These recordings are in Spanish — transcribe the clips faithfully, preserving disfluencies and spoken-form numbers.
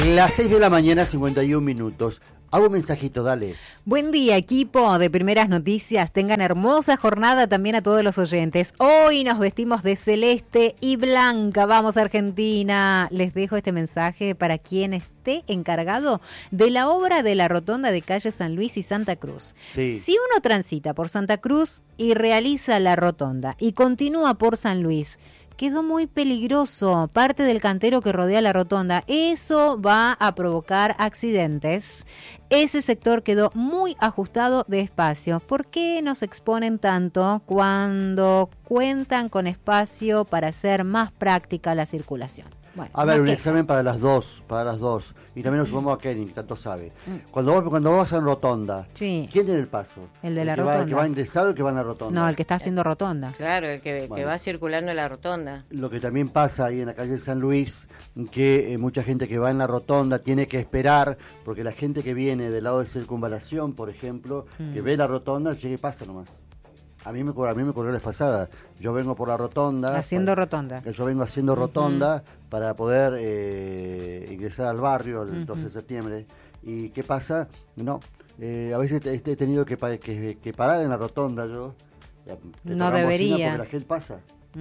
Las seis de la mañana, cincuenta y un minutos. Hago un mensajito, dale. Buen día, equipo de Primeras Noticias. Tengan hermosa jornada también a todos los oyentes. Hoy nos vestimos de celeste y blanca. Vamos, Argentina. Les dejo este mensaje para quien esté encargado de la obra de la rotonda de calle San Luis y Santa Cruz. Sí. Si uno transita por Santa Cruz y realiza la rotonda y continúa por San Luis, quedó muy peligroso parte del cantero que rodea la rotonda. Eso va a provocar accidentes. Ese sector quedó muy ajustado de espacio. ¿Por qué nos exponen tanto cuando cuentan con espacio para hacer más práctica la circulación? Bueno, a ver, no un queja. examen para las dos, para las dos. Y también nos sumamos a Kenny, que tanto sabe. Cuando vos, cuando vos vas en rotonda, Sí. ¿quién tiene el paso? El de ¿El la que rotonda. Va, ¿El que va a ingresar o el que va en la rotonda? No, el que está haciendo rotonda. Claro, el que, Bueno. que va circulando en la rotonda. Lo que también pasa ahí en la calle San Luis, que eh, mucha gente que va en la rotonda tiene que esperar, porque la gente que viene del lado de Circunvalación, por ejemplo, mm. que ve la rotonda, llega y pasa nomás. A mí me a mí me ocurrió la vez pasada. Yo vengo por la rotonda. Haciendo para, rotonda. Yo vengo haciendo rotonda uh-huh. para poder eh, ingresar al barrio el uh-huh. doce de septiembre. ¿Y qué pasa? No, eh, a veces he tenido que, que, que parar en la rotonda yo. No debería. Porque la gente pasa.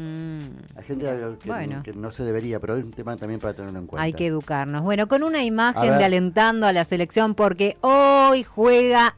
Mm. Hay gente que, bueno. que no se debería, pero es un tema también para tenerlo en cuenta. Hay que educarnos. Bueno, con una imagen de alentando a la selección porque hoy juega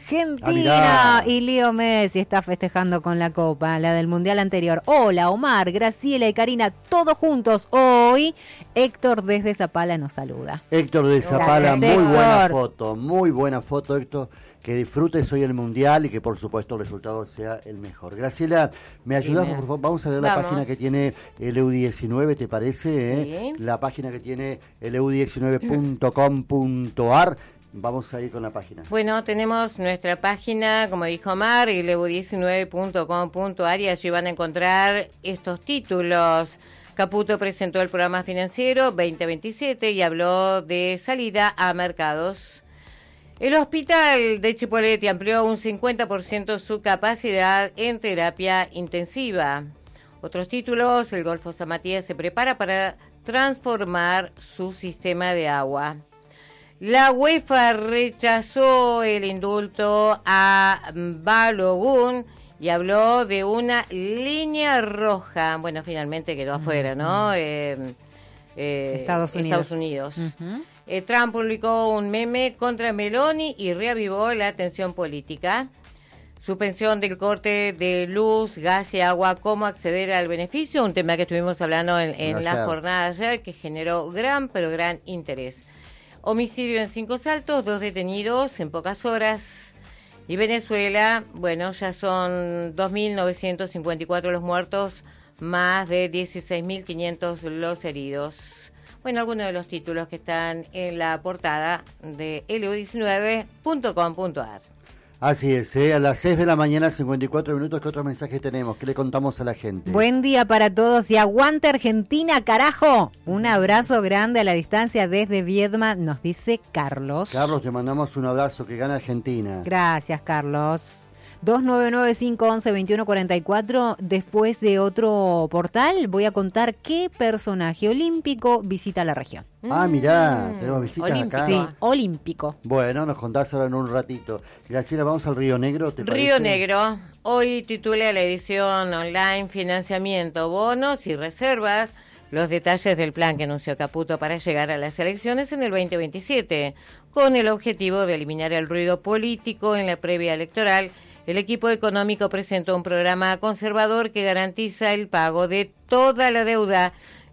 Argentina ah, y Leo Messi está festejando con la copa, la del mundial anterior. Hola, Omar, Graciela y Karina, todos juntos hoy. Héctor desde Zapala nos saluda. Héctor de Zapala, Gracias, muy Héctor. buena foto, muy buena foto, Héctor. Que disfrutes hoy el mundial y que por supuesto el resultado sea el mejor. Graciela, ¿me ayudas por favor? Vamos a ver la página que tiene el E U diecinueve, ¿te parece? Sí. ¿Eh? La página que tiene el E U diecinueve punto com punto a r. Vamos a ir con la página. Bueno, tenemos nuestra página, como dijo Omar, el E U diecinueve punto com punto a r y allí van a encontrar estos títulos. Caputo presentó el programa financiero veinte veintisiete y habló de salida a mercados. El hospital de Chipoleti amplió un cincuenta por ciento su capacidad en terapia intensiva. Otros títulos, el Golfo San Matías se prepara para transformar su sistema de agua. La UEFA rechazó el indulto a Balogun y habló de una línea roja. Bueno, finalmente quedó afuera, ¿no? Eh, eh, Estados Unidos. Estados Unidos. Uh-huh. Eh, Trump publicó un meme contra Meloni y reavivó la tensión política. Suspensión del corte de luz, gas y agua, cómo acceder al beneficio, un tema que estuvimos hablando en, en la jornada de ayer, que generó gran, pero gran interés. Homicidio en Cinco Saltos, dos detenidos en pocas horas. Y Venezuela, bueno, ya son dos mil novecientos cincuenta y cuatro los muertos, más de dieciséis mil quinientos los heridos. Bueno, algunos de los títulos que están en la portada de el E U diecinueve punto com punto a r. Así es, ¿eh? A las seis de la mañana, cincuenta y cuatro minutos, ¿qué otro mensaje tenemos? ¿Qué le contamos a la gente? Buen día para todos y aguante Argentina, carajo. Un abrazo grande a la distancia desde Viedma, nos dice Carlos. Carlos, te mandamos un abrazo, que gana Argentina. Gracias, Carlos. dos nueve nueve, cinco once, veintiuno cuarenta y cuatro. Después de otro portal voy a contar qué personaje olímpico visita la región. Ah, mirá, tenemos visitas Olímpico. acá. Sí, olímpico. Bueno, nos contás ahora en un ratito. Graciela, vamos al Río Negro, ¿te parece? Río Negro, hoy titula la edición online Financiamiento, bonos y reservas, los detalles del plan que anunció Caputo para llegar a las elecciones en el veinte veintisiete, con el objetivo de eliminar el ruido político en la previa electoral. El equipo económico presentó un programa conservador que garantiza el pago de toda la deuda.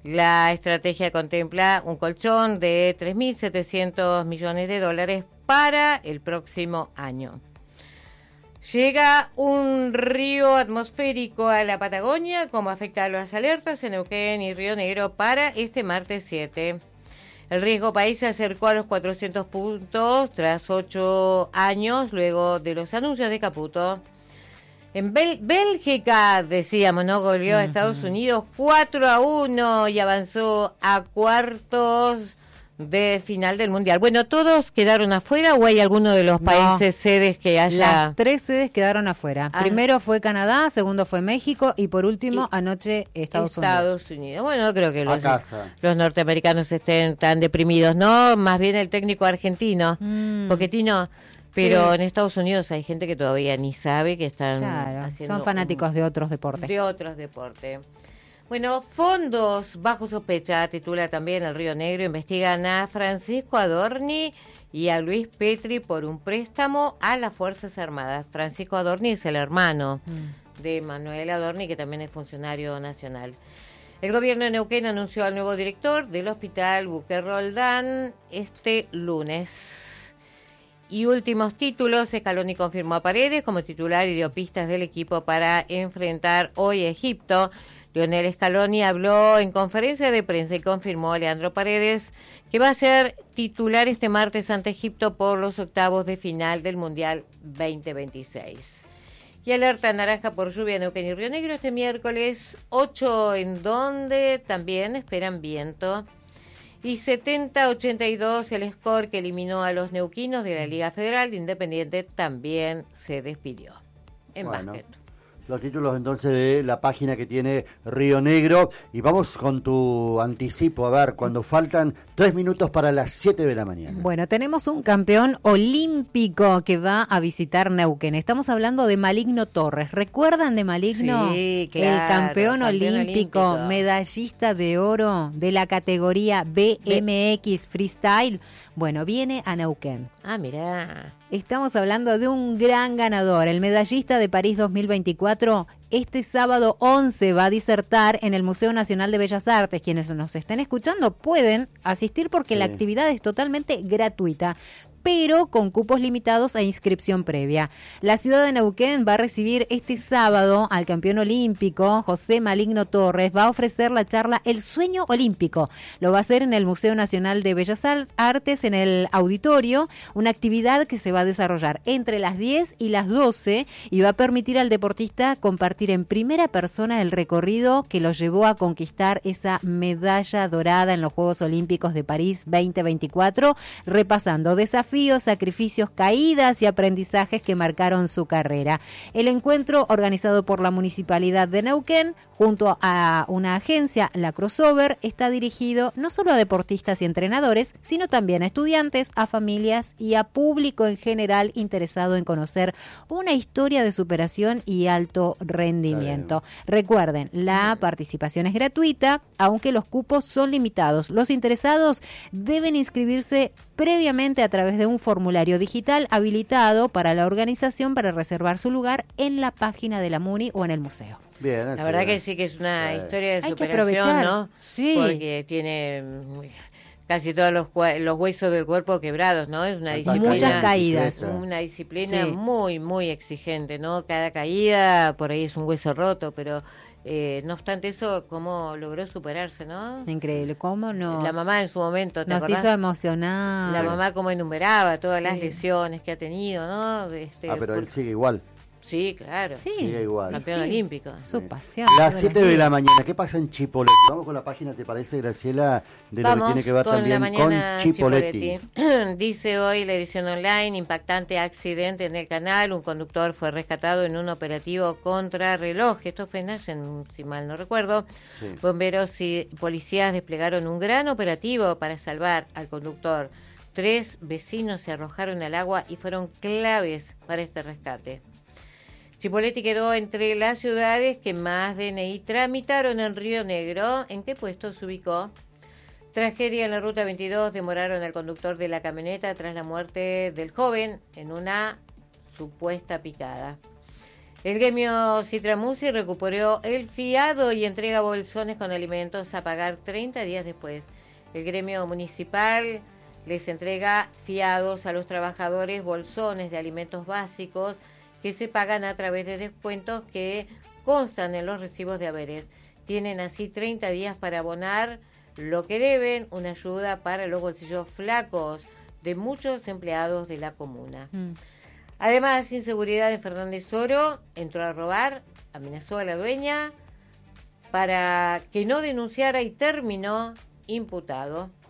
La estrategia contempla un colchón de tres mil setecientos millones de dólares para el próximo año. Llega un río atmosférico a la Patagonia, como afecta a las alertas en Neuquén y Río Negro para este martes siete. El riesgo país se acercó a los cuatrocientos puntos tras ocho años luego de los anuncios de Caputo. En Bel- Bélgica, decíamos, ¿no? Goleó a Estados Unidos cuatro a uno y avanzó a cuartos de final del Mundial. Bueno, ¿todos quedaron afuera o hay alguno de los países no, sedes que haya...? Las tres sedes quedaron afuera. Ah. Primero fue Canadá, segundo fue México y por último y anoche Estados, Estados Unidos. Unidos. Bueno, no creo que los, los norteamericanos estén tan deprimidos, ¿no? Más bien el técnico argentino, mm. Pochettino. Pero sí. En Estados Unidos hay gente que todavía ni sabe que están claro, haciendo... Son fanáticos un, de otros deportes. De otros deportes. Bueno, fondos bajo sospecha, titula también el Río Negro, investigan a Francisco Adorni y a Luis Petri por un préstamo a las Fuerzas Armadas. Francisco Adorni es el hermano mm. de Manuel Adorni, que también es funcionario nacional. El gobierno de Neuquén anunció al nuevo director del hospital Buque Roldán este lunes. Y últimos títulos, Scaloni confirmó a Paredes como titular y dio pistas del equipo para enfrentar hoy a Egipto. Lionel Scaloni habló en conferencia de prensa y confirmó a Leandro Paredes que va a ser titular este martes ante Egipto por los octavos de final del Mundial veinte veintiséis. Y alerta naranja por lluvia en Neuquén y Río Negro este miércoles ocho, en donde también esperan viento. Y setenta a ochenta y dos el score que eliminó a los neuquinos de la Liga Federal de Independiente también se despidió en bueno. básquet. Los títulos entonces de la página que tiene Río Negro. Y vamos con tu anticipo, a ver, cuando faltan tres minutos para las siete de la mañana. Bueno, tenemos un campeón olímpico que va a visitar Neuquén. Estamos hablando de Maligno Torres. ¿Recuerdan de Maligno? Sí, claro. El campeón, campeón olímpico, olímpico, medallista de oro de la categoría B M X Freestyle. Bueno, viene a Neuquén. Ah, mirá. Estamos hablando de un gran ganador, el medallista de París dos mil veinticuatro. Este sábado once va a disertar en el Museo Nacional de Bellas Artes. Quienes nos estén escuchando pueden asistir porque sí. La actividad es totalmente gratuita, pero con cupos limitados e inscripción previa. La ciudad de Neuquén va a recibir este sábado al campeón olímpico José Maligno Torres. Va a ofrecer la charla El Sueño Olímpico. Lo va a hacer en el Museo Nacional de Bellas Artes, en el auditorio, una actividad que se va a desarrollar entre las diez y las doce y va a permitir al deportista compartir en primera persona el recorrido que lo llevó a conquistar esa medalla dorada en los Juegos Olímpicos de París veinte veinticuatro, repasando desafíos, sacrificios, caídas y aprendizajes que marcaron su carrera. El encuentro, organizado por la Municipalidad de Neuquén, junto a una agencia, la Crossover, está dirigido no solo a deportistas y entrenadores, sino también a estudiantes, a familias y a público en general interesado en conocer una historia de superación y alto rendimiento. Recuerden, la participación es gratuita, aunque los cupos son limitados. Los interesados deben inscribirse previamente a través de un formulario digital habilitado para la organización para reservar su lugar en la página de la MUNI o en el museo. Bien, la verdad que sí que es una eh. historia de Hay superación, ¿no? Sí. Porque tiene casi todos los, los huesos del cuerpo quebrados, ¿no? Es una disciplina, muchas caídas. Una disciplina sí. muy, muy exigente, ¿no? Cada caída por ahí es un hueso roto, pero Eh, no obstante eso, cómo logró superarse, ¿no? Increíble, cómo nos... La mamá en su momento, ¿te Nos acordás? hizo emocionar. La mamá cómo enumeraba todas sí. las lesiones que ha tenido, ¿no? Este, ah, pero por... él sigue igual. Sí, claro. Sí. Sigue igual. Campeón sí. olímpico. Su sí. pasión. Las siete de la mañana, ¿qué pasa en Chipoleti? Vamos con la página, ¿te parece, Graciela? De Vamos lo que tiene que ver con también la mañana con Chipoleti. Chipoleti. Dice hoy la edición online, impactante accidente en el canal, un conductor fue rescatado en un operativo contrarreloj. Esto fue en Allen, si mal no recuerdo. Sí. Bomberos y policías desplegaron un gran operativo para salvar al conductor. Tres vecinos se arrojaron al agua y fueron claves para este rescate. Chipoleti quedó entre las ciudades que más D N I tramitaron en Río Negro. ¿En qué puesto se ubicó? Tragedia en la ruta veintidós, demoraron al conductor de la camioneta tras la muerte del joven en una supuesta picada. El gremio Citramusi recuperó el fiado y entrega bolsones con alimentos a pagar treinta días después. El gremio municipal les entrega fiados a los trabajadores, bolsones de alimentos básicos que se pagan a través de descuentos que constan en los recibos de haberes. Tienen así treinta días para abonar lo que deben, una ayuda para los bolsillos flacos de muchos empleados de la comuna. Mm. Además, inseguridad en Fernández Oro, entró a robar, amenazó a la dueña para que no denunciara y terminó imputado.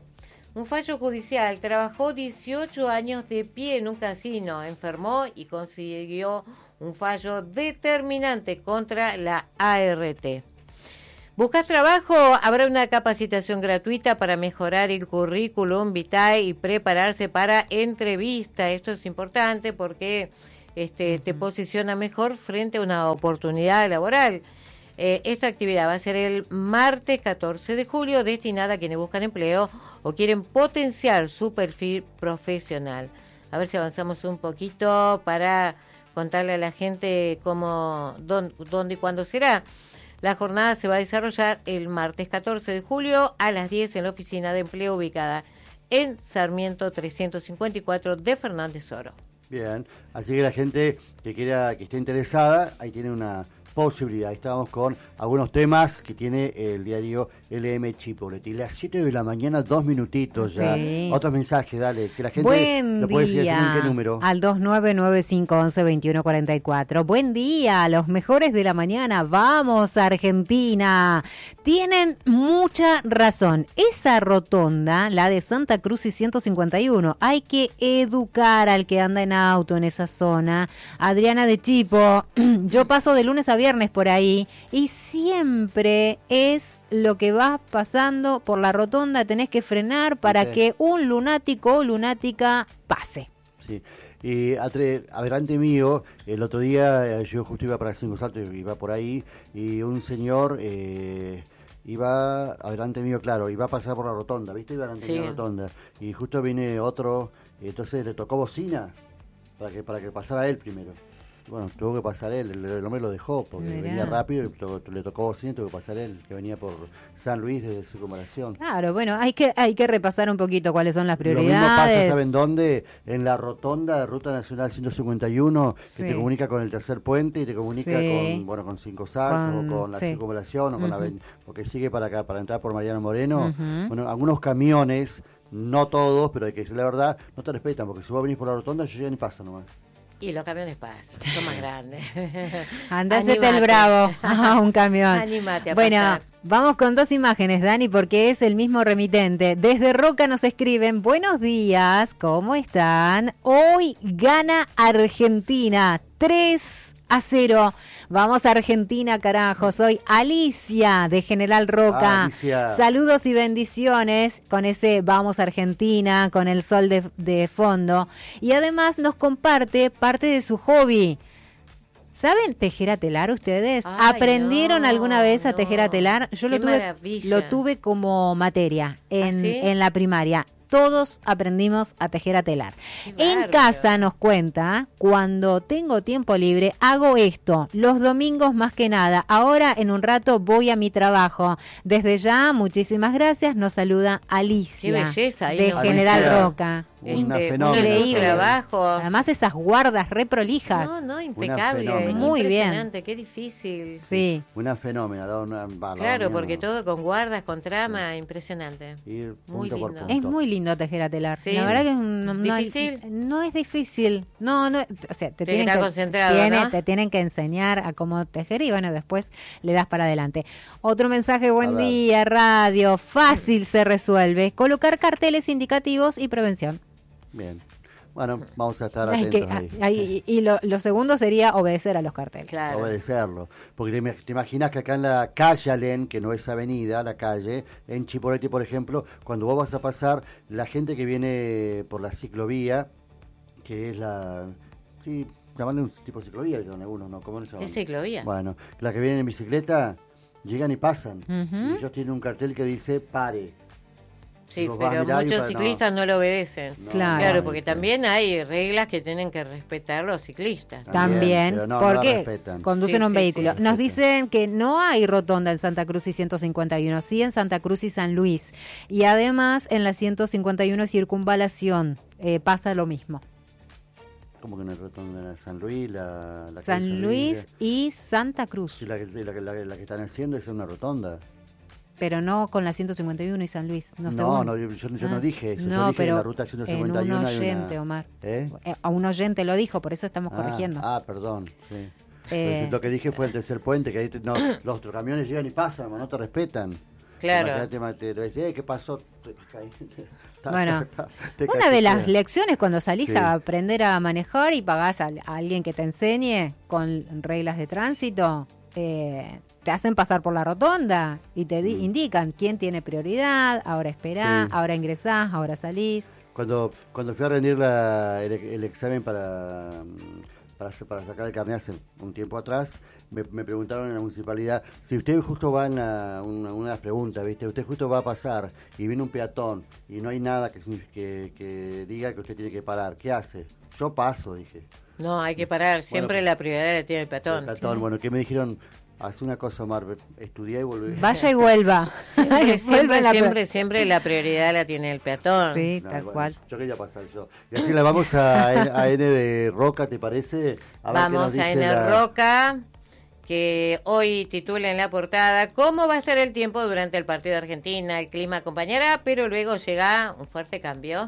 Un fallo judicial. Trabajó dieciocho años de pie en un casino, enfermó y consiguió un fallo determinante contra la A R T. ¿Buscas trabajo? Habrá una capacitación gratuita para mejorar el currículum vitae y prepararse para entrevista. Esto es importante porque este, te posiciona mejor frente a una oportunidad laboral. Eh, esta actividad va a ser el martes catorce de julio, destinada a quienes buscan empleo o quieren potenciar su perfil profesional. A ver si avanzamos un poquito para contarle a la gente cómo, dónde, dónde y cuándo será. La jornada se va a desarrollar el martes catorce de julio a las diez en la oficina de empleo ubicada en Sarmiento trescientos cincuenta y cuatro de Fernández Oro. Bien, así que la gente que quiera, que esté interesada, ahí tiene una posibilidad. Ahí estamos con algunos temas que tiene el diario L M Chipoleti. Las siete de la mañana, dos minutitos ya. Sí. Otros mensajes, dale, que la gente Buen lo puede decir. día. ¿En qué número? Al dos nueve nueve cinco once veintiuno cuarenta y cuatro. Buen día, los mejores de la mañana. Vamos, Argentina. Tienen mucha razón. Esa rotonda, la de Santa Cruz y ciento cincuenta y uno, hay que educar al que anda en auto en esa zona. Adriana de Chipo, yo paso de lunes a viernes por ahí y siempre es lo que va pasando por la rotonda, tenés que frenar para Sí. que un lunático o lunática pase. Sí. Y atre- adelante mío, el otro día eh, yo justo iba para Cinco Saltos, iba por ahí, y un señor eh, iba adelante mío, claro, iba a pasar por la rotonda, ¿viste? Iba adelante Sí. de la rotonda. Y justo viene otro, y entonces le tocó bocina para que para que pasara él primero. Bueno, tuvo que pasar él, el, el hombre lo dejó porque Mirá. venía rápido y to- le tocó bocina y tuvo que pasar él, que venía por San Luis desde Circunvalación. Claro, bueno, hay que hay que repasar un poquito cuáles son las Lo mismo pasa, prioridades. ¿saben dónde? En la rotonda de Ruta Nacional ciento cincuenta y uno, Sí. que te comunica con el tercer puente y te comunica Sí. con, bueno, con Cinco Saltos, Con- o con la sí. Circunvalación, o con la Ujú. aven- porque sigue para acá, para entrar por Mariano Moreno. Ujú. Bueno, algunos camiones, no todos, pero hay que decir la verdad, no te respetan, porque si vos venís por la rotonda, yo ya ni paso nomás. Y los camiones pasan, son más grandes. Andá, hacete el Animate. bravo a un camión. Anímate a bueno, pasar. vamos con dos imágenes, Dani, porque es el mismo remitente. Desde Roca nos escriben, buenos días, ¿cómo están? Hoy gana Argentina, tres a cero. Vamos a Argentina, carajo. Soy Alicia de General Roca. Ah, Alicia. Saludos y bendiciones con ese Vamos Argentina, con el sol de, de fondo. Y además nos comparte parte de su hobby. ¿Saben tejer a telar ustedes? Ay, ¿Aprendieron no, alguna vez a no. tejer a telar? Yo lo Qué tuve, maravilla. lo tuve como materia en, ¿Ah, sí? en la primaria. Todos aprendimos a tejer a telar. Qué En bárbaro. casa nos cuenta, cuando tengo tiempo libre, hago esto, los domingos más que nada. Ahora en un rato voy a mi trabajo. Desde ya, muchísimas gracias. Nos saluda Alicia Qué belleza ahí, de ¿no? General Alicia, Roca. una Este, fenómena. unos Increíble. trabajos. Además esas guardas re prolijas. No, no, impecable. fenómena. Muy bien. Impresionante, qué difícil. Sí. Una fenómena, da una, va, la Claro, domingo. porque todo con guardas, con trama, impresionante. Ir Muy punto por lindo. punto. Es muy lindo tejer a telar. Sí. La verdad que es un- no, no, ¿Difícil? no es difícil. No, no, o sea, te Tiene que tienen estar que, concentrado, tiene- ¿no? te tienen que enseñar a cómo tejer y bueno, después le das para adelante. Otro mensaje, A buen ver. día, radio, fácil se resuelve. Colocar carteles indicativos y prevención. Bien. Bueno, vamos a estar Hay atentos que- ahí. ahí- y lo, lo segundo sería obedecer a los carteles. Claro. Obedecerlo. Porque te, te imaginas que acá en la calle Alén, que no es avenida, la calle, en Chipoleti, por ejemplo, cuando vos vas a pasar, la gente que viene por la ciclovía, que es la... Sí, llamarle un tipo de ciclovía, dicen algunos, ¿no? ¿Cómo le llaman? Es ciclovía. Bueno, la que viene en bicicleta, llegan y pasan. Ujú. Y ellos tienen un cartel que dice pare. Sí, Los vas a pero mirar y muchos para- ciclistas no. lo obedecen. No, Claro. Claro, no, porque ¿viste? también hay reglas que tienen que respetar los ciclistas. También, pero no, no la porque respetan. conducen Sí, un sí, vehículo. sí. Nos Respetan. dicen que no hay rotonda en Santa Cruz y ciento cincuenta y uno, sí en Santa Cruz y San Luis. Y además en la ciento cincuenta y uno Circunvalación eh, pasa lo mismo. Como que en el rotonda de San Luis, la, la calle San Luis y Santa Cruz, Sí, la que, la, que- la que- la que están haciendo es una rotonda. pero no con la ciento cincuenta y uno y San Luis. No, No, según- no, yo, yo no Ah, dije eso. no, yo dije pero en la ruta ciento cincuenta y uno en un hay una- oyente, Omar. ¿Eh? Eh, A un oyente lo dijo, por eso estamos Ah, corrigiendo. Ah, perdón. Sí. Eh. Pues lo que dije fue el tercer puente, que ahí te- no, los otros camiones llegan y pasan, no te respetan. Claro. Imagínate, te dice, eh, ¿qué pasó? Bueno, Te una de las cachetea. lecciones cuando salís Sí. a aprender a manejar y pagás a, a alguien que te enseñe con reglas de tránsito, eh, te hacen pasar por la rotonda y te di- Mm. indican quién tiene prioridad, ahora esperá, Sí. ahora ingresás, ahora salís. Cuando, cuando fui a rendir la- el, el examen para, mm, para, hacer- para sacar el carnet hace un tiempo atrás, me, me preguntaron en la municipalidad, si usted justo va en la- una, una de las preguntas, ¿viste? Usted justo va a pasar y viene un peatón y no hay nada que, signifi- que, que diga que usted tiene que parar, ¿qué hace? Yo paso, dije. No, hay que parar. Siempre Bueno, la prioridad la tiene el peatón. El peatón, bueno, ¿qué me dijeron? Haz una cosa, Omar, estudiá y volvé. Vaya y vuelva. Siempre, Vuelva siempre, en la siempre, siempre la prioridad la tiene el peatón. Sí, No, tal bueno, cual. Yo quería pasar yo. Y así la vamos a, a N de Roca, ¿te parece? A ver qué nos Vamos a dice N la- Roca, que hoy titula en la portada ¿Cómo va a estar el tiempo durante el partido de Argentina? El clima acompañará, pero luego llega un fuerte cambio.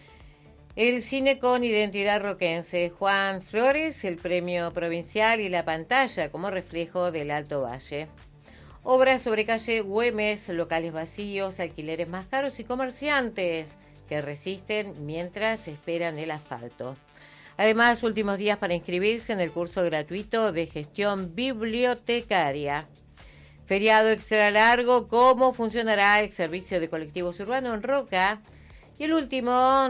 El cine con identidad roquense. Juan Flores, el premio provincial y la pantalla como reflejo del Alto Valle. Obras sobre calle Güemes, locales vacíos, alquileres más caros y comerciantes que resisten mientras esperan el asfalto. Además, últimos días para inscribirse en el curso gratuito de gestión bibliotecaria. Feriado extra largo, ¿cómo funcionará el servicio de colectivos urbanos en Roca? Y el último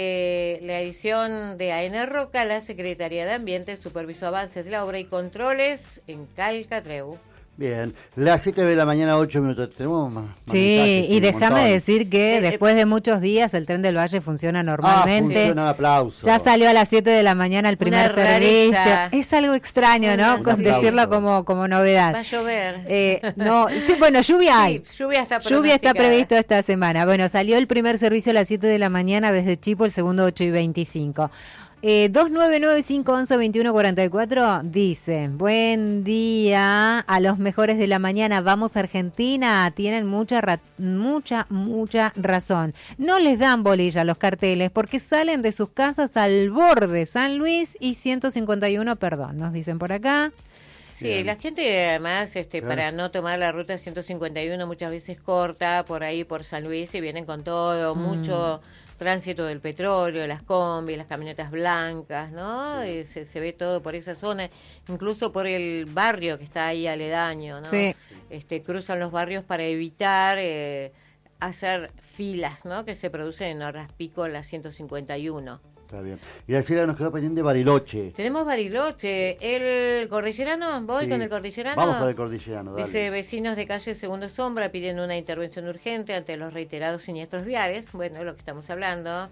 de la edición de A N Roca, la Secretaría de Ambiente supervisó avances de la obra y controles en Calcatreu. Bien, las siete de la mañana, ocho minutos. Tenemos más. más Sí, mensajes, y un déjame montón. decir que Eh, después de muchos días el tren del Valle funciona Ah, normalmente. funciona, aplauso. Ya salió a las siete de la mañana el primer Una servicio. rareza. Es algo extraño, ¿no? Un Con aplauso. decirlo como, como novedad. Va a llover. Eh, no, sí, bueno, lluvia hay. Sí, lluvia está Lluvia está pronosticada. previsto esta semana. Bueno, salió el primer servicio a las siete de la mañana desde Chipo, el segundo ocho y veinticinco. Eh, dos nueve nueve cinco once veintiuno cuarenta y cuatro dice, buen día a los mejores de la mañana, vamos a Argentina, tienen mucha, ra- mucha, mucha razón. No les dan bolilla a los carteles porque salen de sus casas al borde San Luis y ciento cincuenta y uno, perdón, nos dicen por acá. Sí, Bien. la gente además, este, Claro. para no tomar la ruta ciento cincuenta y uno muchas veces corta por ahí por San Luis y vienen con todo, Mm. mucho tránsito del petróleo, las combis, las camionetas blancas, ¿no? Y se, se ve todo por esa zona, incluso por el barrio que está ahí aledaño, ¿no? Sí. Este, cruzan los barrios para evitar eh, hacer filas, ¿no? Que se producen en horas pico en la ciento cincuenta y uno. Está bien. Y así nos quedó pendiente Bariloche. Tenemos Bariloche, el cordillerano, voy Sí. con el cordillerano. Vamos con el cordillerano, dale. Dice, vecinos de calle Segundo Sombra piden una intervención urgente ante los reiterados siniestros viales. Bueno, es lo que estamos hablando.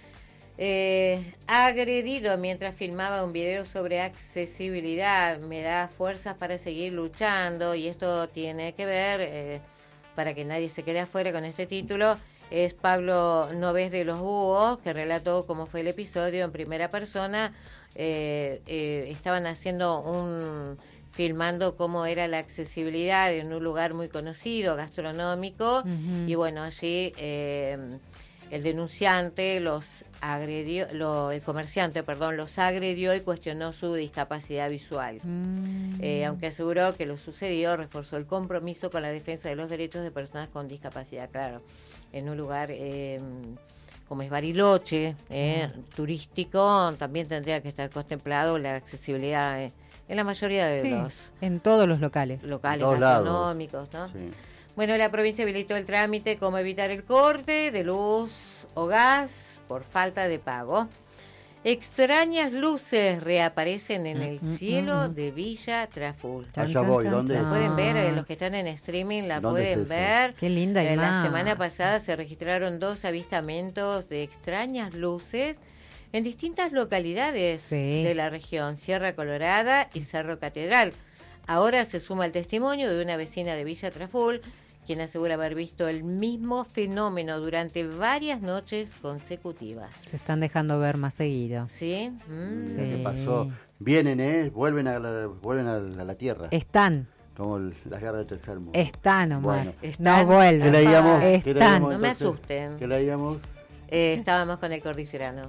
Eh, agredido mientras filmaba un video sobre accesibilidad. Me da fuerzas para seguir luchando y esto tiene que ver, eh, para que nadie se quede afuera con este título, es Pablo Noves de los Búhos, que relató cómo fue el episodio en primera persona. Eh, eh, estaban haciendo un... filmando cómo era la accesibilidad en un lugar muy conocido, gastronómico, Ujú. y bueno, allí eh, el denunciante los agredió, lo, el comerciante, perdón, los agredió y cuestionó su discapacidad visual. Mm. Eh, aunque aseguró que lo sucedido reforzó el compromiso con la defensa de los derechos de personas con discapacidad, claro, en un lugar eh, como es Bariloche, eh, turístico, también tendría que estar contemplado la accesibilidad eh, en la mayoría de Sí, los en todos los locales. locales En todos lados. gastronómicos, ¿no? Sí. Bueno, la provincia habilitó el trámite cómo evitar el corte de luz o gas por falta de pago. Extrañas luces reaparecen en el mm, cielo mm. de Villa Traful. Chan, Allá chan, voy, chan, ¿dónde La es? chan. pueden ver, eh, los que están en streaming la ¿Dónde pueden es eso? ver. Qué linda Eh, La imagen. semana pasada se registraron dos avistamientos de extrañas luces en distintas localidades Sí. de la región, Sierra Colorada y Cerro Catedral. Ahora se suma el testimonio de una vecina de Villa Traful, quien asegura haber visto el mismo fenómeno durante varias noches consecutivas. Se están dejando ver más seguido. ¿Sí? Mm. Sí. ¿Qué pasó? Vienen, ¿eh? Vuelven a la, vuelven a la, a la tierra. Están, Como el- las guerras del tercer mundo. están, Omar. Bueno. Están. No vuelven. ¿Qué leíamos? ¿Qué Están. leíamos, No me entonces? asusten. ¿Qué leíamos? Eh, estábamos con el cordillerano.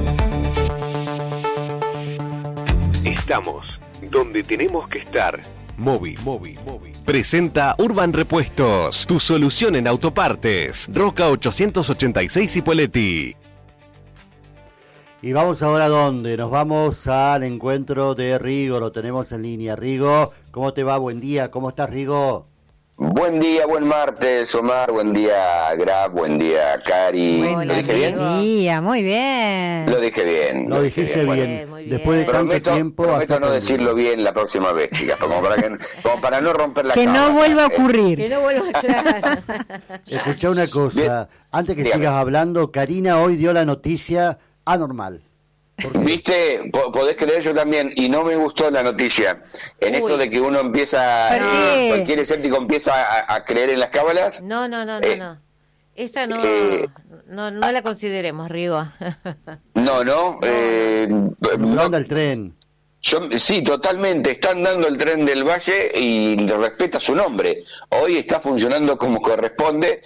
Estamos donde tenemos que estar. Móvil, móvil, móvil. Presenta Urban Repuestos, tu solución en autopartes. Roca ochocientos ochenta y seis Ipoleti. Y vamos ahora a dónde, nos vamos al encuentro de Rigo, lo tenemos en línea. Rigo, ¿cómo te va? Buen día, ¿cómo estás, Rigo? Buen día, buen martes, Omar, buen día, Grab, buen día, Cari. Buen ¿Lo dije bien? día, muy bien. Lo dije bien. Lo dijiste bien. bien. Bueno, Después de tanto prometo, tiempo... prometo no hacerte decirlo bien la próxima vez, chicas, como para, que, como para no romper la Que cámara. no vuelva a Eh, ocurrir. Que no vuelva a estar. Escuchá una cosa, Bien. antes que Dígame. sigas hablando, Karina hoy dio la noticia anormal. ¿Por qué? Viste, Po- podés creer, yo también, y no me gustó la noticia. En Uy. esto de que uno empieza, ¿Por eh, qué? cualquier escéptico empieza a, a creer en las cábalas. No, no, no, no, Eh, no. Esta no, eh, no, no la consideremos, Rigo. No, no. Eh, ¿Dónde no anda el tren? Yo, sí, totalmente. Están dando el tren del Valle y le respeta su nombre. Hoy está funcionando como corresponde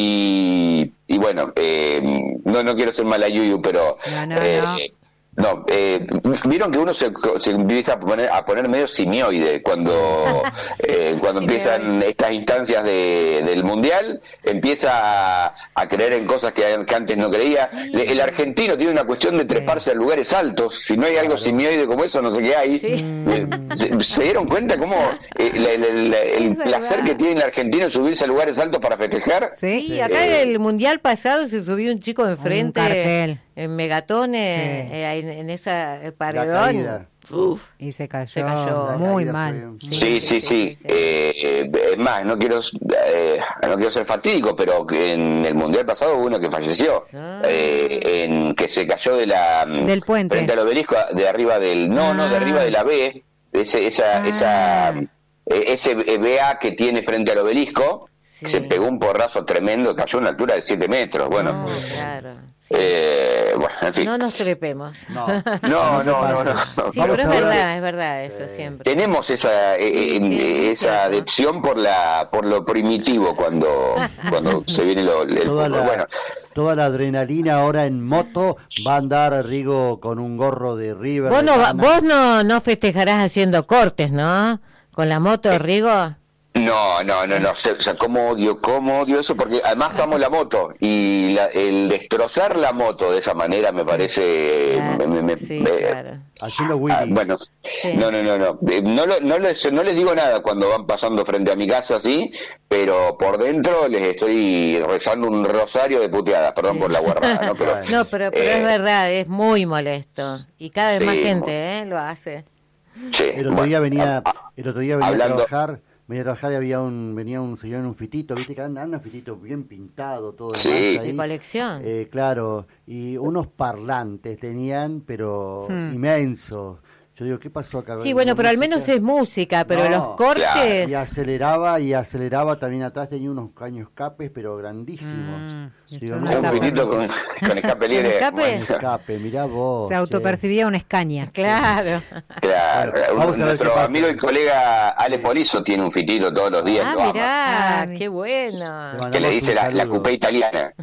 y, y bueno, eh, no no quiero ser malayuyu, pero... No, no, eh, no. No, eh, vieron que uno se, se empieza a poner, a poner medio simioide cuando eh, cuando empiezan estas instancias de, del mundial, empieza a, a creer en cosas que, que antes no creía. Le- El argentino tiene una cuestión de treparse a lugares altos. Si no hay algo simioide como eso, no sé qué hay. Sí. Eh, ¿Se, se dieron cuenta cómo eh, la- la- la- el Es placer verdad. que tiene el argentino en subirse a lugares altos para festejar? ¿Sí? Sí, acá en el mundial pasado se subió un chico enfrente cartel. en Megatón, eh, Sí. eh, ahí en, en esa eh, La paredón. caída. Uf, Y se cayó, Se cayó. La muy caída mal. fue- Sí, sí, sí. sí, sí. Eh, eh, es más, no quiero, eh, no quiero ser fatídico, pero que en el mundial pasado hubo uno que falleció, Ah. eh, en que se cayó de la Del puente. frente al obelisco, de arriba del, no, no, de Ah. arriba de la B, ese, esa, Ah. esa, eh, ese B A que tiene frente al obelisco, Sí. se pegó un porrazo tremendo, cayó a una altura de siete metros. Bueno, no, claro. Sí. eh, bueno, en fin. No nos trepemos. No, No, no, no, no. Sí, Vamos pero es a ver. verdad, es verdad eso siempre. Tenemos esa eh, Sí, eh, sí, eh, es esa cierto. adepción por la por lo primitivo cuando cuando se viene lo, el Toda fútbol. la, Bueno, toda la adrenalina ahora en moto va a andar Rigo con un gorro de River. Vos de no, va- Ghana. vos no, no festejarás haciendo cortes, ¿no? Con la moto, Rigo. no, no, no, no, o sea, o sea, cómo odio, cómo odio eso, porque además amo la moto y la- el destrozar la moto de esa manera me parece Claro, me- me- sí, me- claro. Haciendo Ah, Willy. bueno, Sí. no, no, no, no, Eh, no, lo- no, les, no les digo nada cuando van pasando frente a mi casa, sí, pero por dentro les estoy rezando un rosario de puteadas, perdón Sí. por la guarrada, ¿no? Pero, No, pero, pero eh, es verdad, es muy molesto. Y cada vez Sí, más mo- gente ¿eh? lo hace. sí, El otro bueno, día venía, ah, el otro día venía hablando- a trabajar, venía a trabajar y había un, venía un señor en un fitito, viste que anda, anda un fitito bien pintado, todo Sí. demás ahí. De colección. Eh, claro, y unos parlantes tenían, pero Hmm. inmensos. Yo digo, ¿qué pasó acá? Sí, bueno, pero al menos es música, pero No, los cortes... Y aceleraba y aceleraba también atrás, tenía unos caños escapes, pero grandísimos. Mm, Digo, esto no, no un está pitito con, con escape libre. escape? bueno, escape, mirá vos. Se che. autopercibía una escaña. Claro. claro, Bueno, vamos a ver qué nuestro pasa. amigo y colega Ale Polizo tiene un fitito todos los días, Ah, lo ama, mirá, Ah, mi- qué bueno. Te que le mandamos dice un la, la saludo. cupé italiana.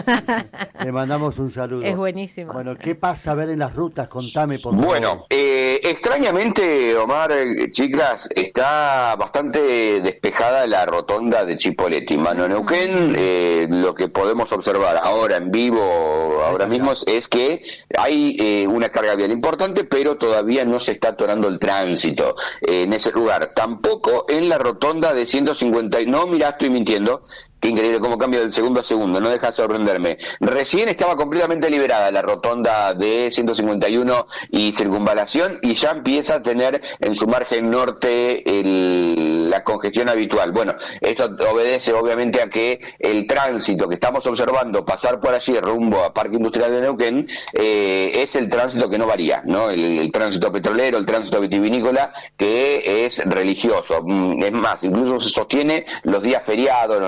Le mandamos un saludo. Es buenísimo. Bueno, ¿qué pasa a ver en las rutas? Contame, por favor. Bueno, eh, extrañamente, Omar, eh, chicas, está bastante despejada la rotonda de Chipoleti. Mano Neuquén, eh, lo que podemos observar ahora en vivo, ahora mismo, es que hay eh, una carga vial importante, pero todavía no se está atorando el tránsito eh, en ese lugar. Tampoco en la rotonda de ciento cincuenta. No, mira, estoy mintiendo. Qué increíble cómo cambia del segundo a segundo, no deja de sorprenderme. Recién estaba completamente liberada la rotonda de ciento cincuenta y uno y circunvalación y ya empieza a tener en su margen norte el, la congestión habitual. Bueno, esto obedece obviamente a que el tránsito que estamos observando pasar por allí rumbo a Parque Industrial de Neuquén eh, es el tránsito que no varía, ¿no? El, el tránsito petrolero, el tránsito vitivinícola, que es religioso. Mm, Es más, incluso se sostiene los días feriados, los, los no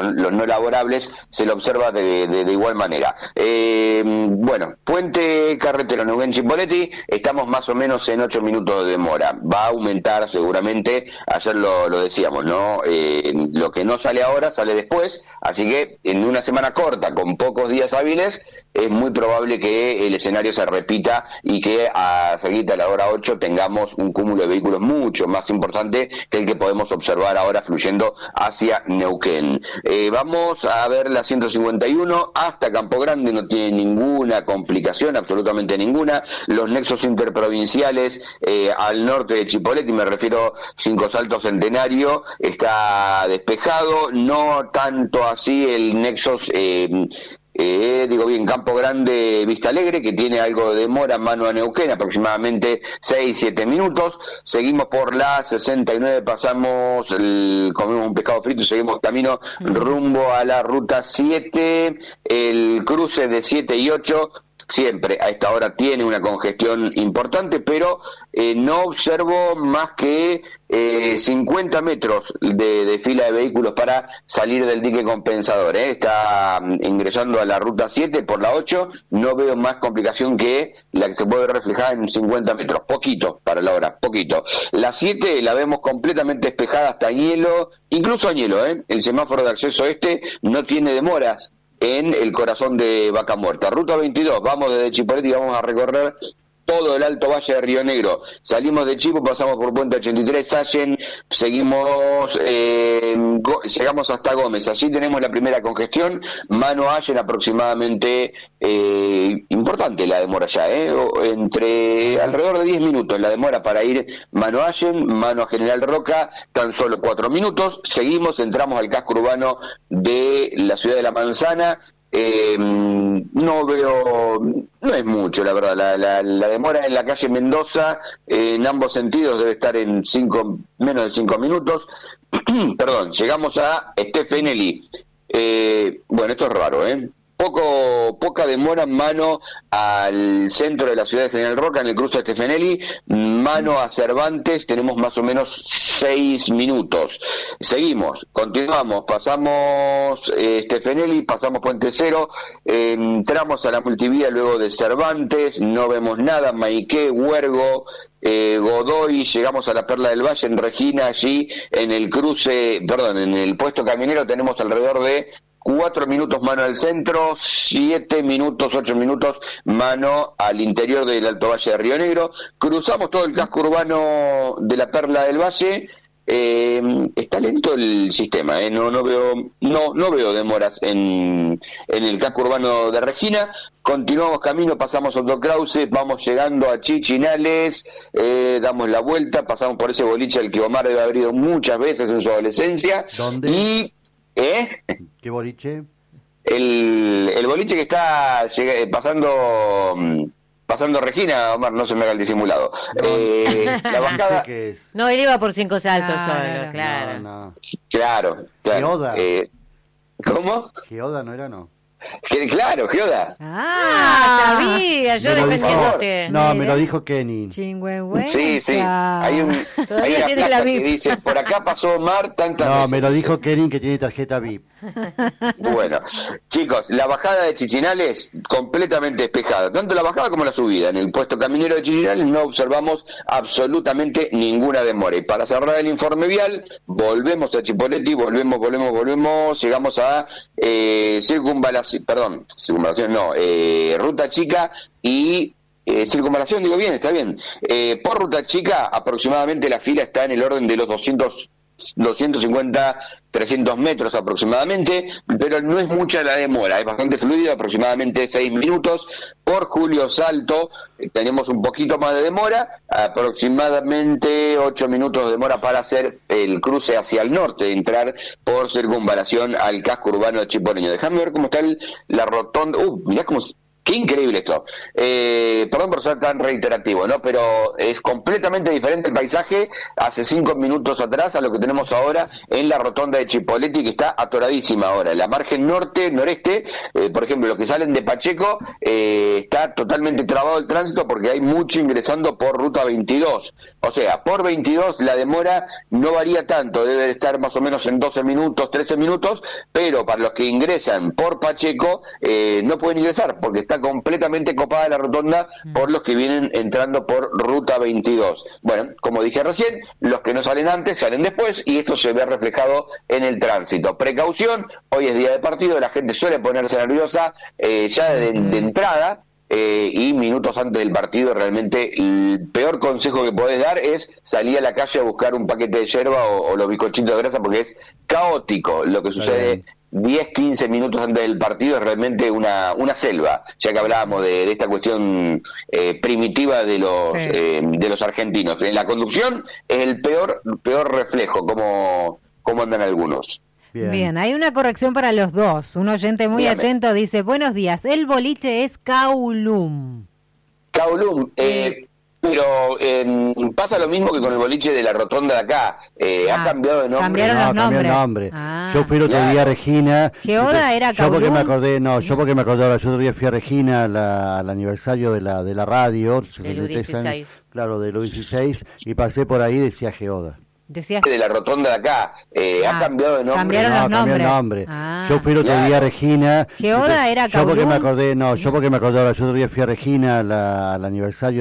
no laborables se lo observa de, de, de igual manera. Eh, bueno, puente carretero Neuquén-Chipoleti, estamos más o menos en ocho minutos de demora. Va a aumentar seguramente, ayer lo, lo decíamos, ¿no? Eh, lo que no sale ahora sale después, así que en una semana corta, con pocos días hábiles, es muy probable que el escenario se repita y que a seguir a la hora ocho tengamos un cúmulo de vehículos mucho más importante que el que podemos observar ahora fluyendo hacia Neuquén. Eh, vamos a ver la ciento cincuenta y uno hasta Campo Grande, no tiene ninguna complicación, absolutamente ninguna. Los nexos interprovinciales eh, al norte de Chipoleti, me refiero Cinco Saltos Centenario, está despejado, no tanto así el nexos eh, Eh, digo bien, Campo Grande, Vista Alegre, que tiene algo de demora, mano a Neuquén, aproximadamente seis siete minutos. Seguimos por la sesenta y nueve, pasamos, el, comemos un pescado frito y seguimos camino rumbo a la ruta siete, el cruce de siete y ocho. Siempre a esta hora tiene una congestión importante, pero eh, no observo más que eh, cincuenta metros de, de fila de vehículos para salir del dique compensador. ¿eh? Está um, ingresando a la ruta siete por la ocho, no veo más complicación que la que se puede reflejar en cincuenta metros, poquito para la hora, poquito. La siete la vemos completamente despejada hasta Añelo, incluso Añelo, ¿eh? el semáforo de acceso este no tiene demoras en el corazón de Vaca Muerta. Ruta veintidós, vamos desde Chipoleti y vamos a recorrer todo el Alto Valle de Río Negro. Salimos de Chipo, pasamos por Puente ochenta y tres, Sallen, seguimos, eh, go, llegamos hasta Gómez. Allí tenemos la primera congestión, mano a Allen aproximadamente, eh, importante la demora ya, eh, entre alrededor de diez minutos la demora para ir mano a Allen, mano a General Roca, tan solo cuatro minutos. Seguimos, entramos al casco urbano de la ciudad de La Manzana. Eh, no veo, no es mucho la verdad, la, la, la demora en la calle Mendoza eh, en ambos sentidos debe estar en cinco, menos de cinco minutos. Perdón, llegamos a Stefanelli. Eh, bueno, esto es raro, ¿eh? Poco, poca demora, mano al centro de la ciudad de General Roca en el cruce de Stefanelli, mano a Cervantes, tenemos más o menos seis minutos. Seguimos, continuamos, pasamos eh, Stefanelli, pasamos Puente Cero, eh, entramos a la multivía luego de Cervantes, no vemos nada, Maiqué, Huergo, Eh, Godoy, llegamos a la Perla del Valle en Regina, allí en el cruce, perdón, en el puesto caminero tenemos alrededor de cuatro minutos mano al centro, siete minutos, ocho minutos mano al interior del Alto Valle de Río Negro. Cruzamos todo el casco urbano de la Perla del Valle. Eh, está lento el sistema, eh. no no veo no no veo demoras en, en el casco urbano de Regina. Continuamos camino, pasamos Otto Krause, vamos llegando a Chichinales, eh, damos la vuelta, pasamos por ese boliche al que Omar debe haber ido muchas veces en su adolescencia. ¿Dónde? Y ¿Eh? ¿Qué boliche? El, el boliche que está llega, pasando pasando Regina, Omar, no se me haga el disimulado. No, eh, la bajada... ¿Qué es? No, él iba por Cinco Saltos Claro. solo, claro. No, no. Claro, claro. Geoda. Eh, ¿Cómo? Geoda no era, no. Que- Claro, Geoda. Ah, sabía, yo Me lo defendiéndote. dijo- No, me Mira. lo dijo Kenny. Chingüengüencha. Sí, sí. Hay, un, Todavía hay una tiene la placa V I que P. dice, por acá pasó Omar tantas No, veces. me lo dijo Kenny que tiene tarjeta V I P. Bueno, chicos, la bajada de Chichinales completamente despejada, tanto la bajada como la subida. En el puesto caminero de Chichinales no observamos absolutamente ninguna demora. Y para cerrar el informe vial, volvemos a Chipoleti, volvemos, volvemos, volvemos, llegamos a eh, circunvalación, perdón, circunvalación no, eh, Ruta Chica y... Eh, circunvalación, digo bien, está bien. Eh, por Ruta Chica, aproximadamente la fila está en el orden de los doscientos, doscientos cincuenta, trescientos metros aproximadamente, pero no es mucha la demora, es bastante fluido, aproximadamente seis minutos. Por Julio Salto eh, tenemos un poquito más de demora, aproximadamente ocho minutos de demora para hacer el cruce hacia el norte, entrar por circunvalación al casco urbano de Chipoleño. Déjame ver cómo está el, la rotonda. Uh, mirá cómo Qué increíble esto. Eh, perdón por ser tan reiterativo, ¿no? Pero es completamente diferente el paisaje hace cinco minutos atrás a lo que tenemos ahora en la rotonda de Chipoleti, que está atoradísima ahora. La margen norte, noreste, eh, por ejemplo, los que salen de Pacheco, eh, está totalmente trabado el tránsito porque hay mucho ingresando por ruta veintidós. O sea, por veintidós la demora no varía tanto, debe estar más o menos en doce minutos, trece minutos, pero para los que ingresan por Pacheco, eh, no pueden ingresar porque está completamente copada la rotonda por los que vienen entrando por ruta veintidós. Bueno, como dije recién, los que no salen antes salen después y esto se ve reflejado en el tránsito. Precaución, hoy es día de partido, la gente suele ponerse nerviosa eh, ya de, de entrada. Eh, y minutos antes del partido, realmente el peor consejo que podés dar es salir a la calle a buscar un paquete de yerba o, o los bizcochitos de grasa, porque es caótico lo que sucede diez, quince minutos antes del partido. Es realmente una, una selva, ya que hablábamos de, de esta cuestión eh, primitiva de los sí. eh, de los argentinos. En la conducción es el peor peor reflejo, como, como andan algunos. Bien. Bien, hay una corrección para los dos. Un oyente muy Dígame. atento dice, buenos días, el boliche es Kaulum. Kaulum, eh, pero eh, pasa lo mismo que con el boliche de la rotonda de acá. Eh, ah, ha cambiado de nombre. Cambiaron no, los nombres. Cambió el nombre. Ah. Yo fui el otro día a Regina. ¿Geoda era Kaulum? Yo porque me acordé, no, yo porque me acordé, ahora, yo otro día fui a Regina la, al aniversario de la de la radio. Del U dieciséis. Claro, del U dieciséis, y pasé por ahí y decía Geoda. Decías... de la rotonda de acá, eh, ah, ha cambiado de nombre. Cambiaron no, los nombres. Cambió el nombre. Ah. Yo fui el otro claro. día a Regina. ¿Geoda era Kaulum? Yo porque me acordé, no, yo porque me acordé, ahora, yo otro día fui a Regina la, al aniversario